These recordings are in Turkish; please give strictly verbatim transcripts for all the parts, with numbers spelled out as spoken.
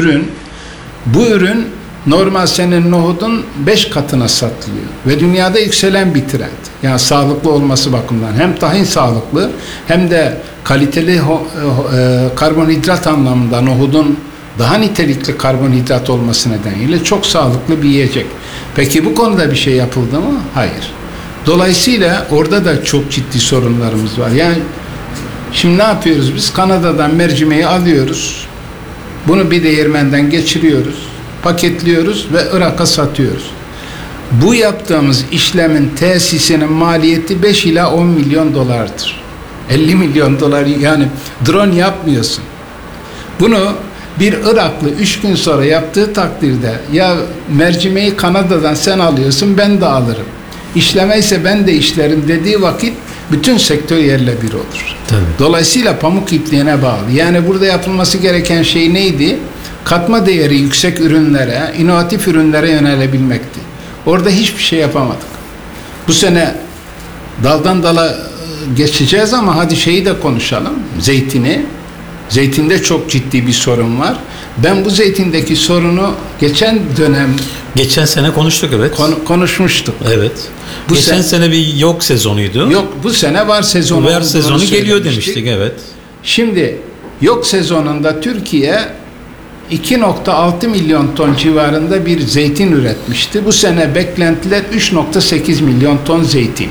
ürün, bu ürün normal senin nohudun beş katına satılıyor ve dünyada yükselen bir trend. Yani sağlıklı olması bakımından hem tahin sağlıklı hem de kaliteli ho, e, karbonhidrat anlamında nohudun daha nitelikli karbonhidrat olması nedeniyle çok sağlıklı bir yiyecek. Peki bu konuda bir şey yapıldı mı? Hayır. Dolayısıyla orada da çok ciddi sorunlarımız var. Yani şimdi ne yapıyoruz biz? Kanada'dan mercimeği alıyoruz. Bunu bir değirmenden geçiriyoruz. Paketliyoruz ve Irak'a satıyoruz. Bu yaptığımız işlemin tesisinin maliyeti beş ila on milyon dolardır. elli milyon dolar, yani drone yapmıyorsun. Bunu bir Iraklı üç gün sonra yaptığı takdirde ya mercimeği Kanada'dan sen alıyorsun, ben de alırım. İşleme ise ben de işlerim dediği vakit bütün sektör yerle bir olur. Tabii. Dolayısıyla pamuk ipliğine bağlı. Yani burada yapılması gereken şey neydi? Katma değeri yüksek ürünlere, inovatif ürünlere yönelebilmekti. Orada hiçbir şey yapamadık. Bu sene daldan dala geçeceğiz ama hadi şeyi de konuşalım. Zeytini. Zeytinde çok ciddi bir sorun var. Ben bu zeytindeki sorunu geçen dönem geçen sene konuştuk, evet. Konu, konuşmuştuk. Evet. Bu geçen sene, sene bir yok sezonuydu. Yok, bu sene var sezonu. Var sezonu geliyor demiştik, evet. Şimdi yok sezonunda Türkiye iki nokta altı milyon ton civarında bir zeytin üretmişti. Bu sene beklentiler üç nokta sekiz milyon ton zeytin.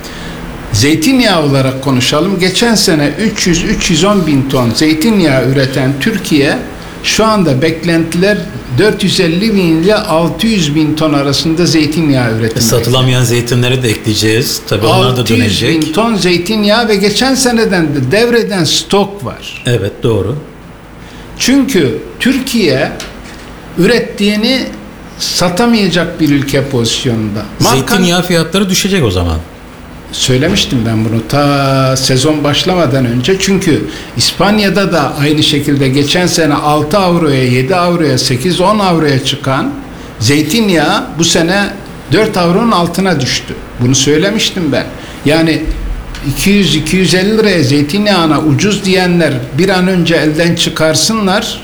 Zeytinyağı olarak konuşalım. Geçen sene üç yüz üç yüz on bin ton zeytinyağı üreten Türkiye, şu anda beklentiler dört yüz elli bin ile altı yüz bin ton arasında zeytinyağı üretilmekte. Satılamayan zeytinleri de ekleyeceğiz. Tabii onlar da dönecek. altı yüz bin ton zeytinyağı ve geçen seneden de devreden stok var. Evet, doğru. Çünkü Türkiye ürettiğini satamayacak bir ülke pozisyonunda. Zeytinyağı fiyatları düşecek o zaman. Söylemiştim ben bunu ta sezon başlamadan önce. Çünkü İspanya'da da aynı şekilde geçen sene altı avroya, yedi avroya, sekiz on avroya çıkan zeytinyağı bu sene dört avronun altına düştü. Bunu söylemiştim ben. Yani iki yüz iki yüz elli liraya zeytinyağına ucuz diyenler bir an önce elden çıkarsınlar.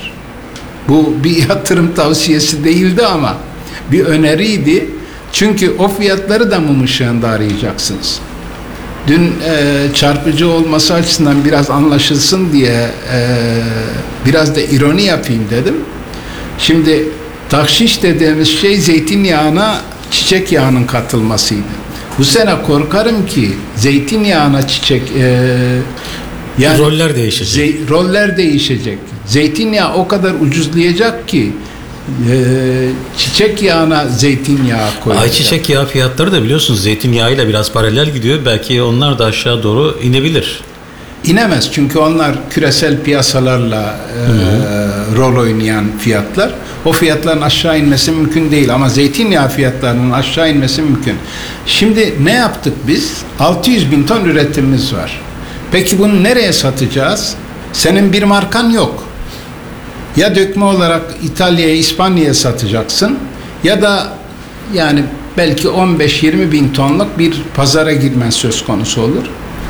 Bu bir yatırım tavsiyesi değildi ama bir öneriydi. Çünkü o fiyatları da mum ışığında arayacaksınız. Dün e, çarpıcı olması açısından biraz anlaşılsın diye e, biraz da ironi yapayım dedim. Şimdi tahşiş dediğimiz şey zeytinyağına çiçek yağının katılmasıydı. Bu sene korkarım ki zeytinyağına çiçek e, yani roller değişecek. Zey, roller değişecek. Zeytinyağı o kadar ucuzlayacak ki Ee, çiçek yağına zeytinyağı koyacak. Ayçiçek yağı fiyatları da biliyorsunuz zeytinyağıyla biraz paralel gidiyor. Belki onlar da aşağı doğru inebilir. İnemez çünkü onlar küresel piyasalarla e, rol oynayan fiyatlar. O fiyatların aşağı inmesi mümkün değil ama zeytinyağı fiyatlarının aşağı inmesi mümkün. Şimdi ne yaptık biz? altı yüz bin ton üretimimiz var. Peki bunu nereye satacağız? Senin bir markan yok. Ya dökme olarak İtalya'ya, İspanya'ya satacaksın ya da yani belki on beş yirmi bin tonluk bir pazara girmen söz konusu olur.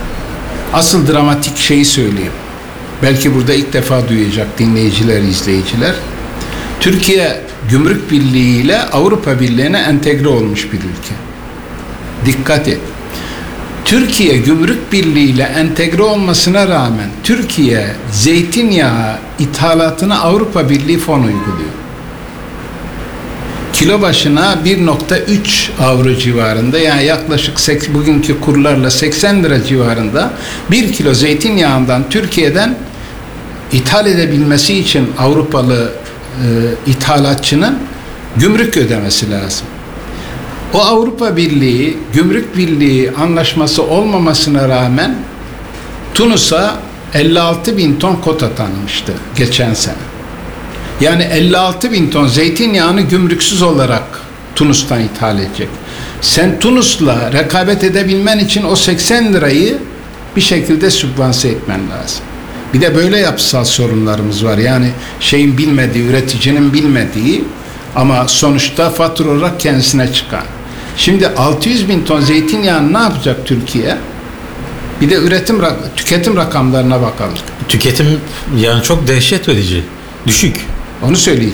Asıl dramatik şeyi söyleyeyim. Belki burada ilk defa duyacak dinleyiciler, izleyiciler. Türkiye Gümrük Birliği ile Avrupa Birliği'ne entegre olmuş bir ülke. Dikkat et. Türkiye Gümrük Birliği ile entegre olmasına rağmen Türkiye zeytinyağı ithalatına Avrupa Birliği fon uyguluyor. Kilo başına bir nokta üç avro civarında, yani yaklaşık bugünkü kurlarla seksen lira civarında bir kilo zeytinyağından Türkiye'den ithal edebilmesi için Avrupalı e, ithalatçının gümrük ödemesi lazım. O Avrupa Birliği, Gümrük Birliği anlaşması olmamasına rağmen Tunus'a elli altı bin ton kota tanımıştı geçen sene. Yani elli altı bin ton zeytinyağını gümrüksüz olarak Tunus'tan ithal edecek. Sen Tunus'la rekabet edebilmen için o seksen lirayı bir şekilde sübvanse etmen lazım. Bir de böyle yapısal sorunlarımız var. Yani şeyin bilmediği, üreticinin bilmediği ama sonuçta fatura olarak kendisine çıkan. Şimdi altı yüz bin ton zeytinyağını ne yapacak Türkiye? Bir de üretim, tüketim rakamlarına bakalım. Tüketim yani çok dehşet verici, düşük. Onu söyleyeceğim.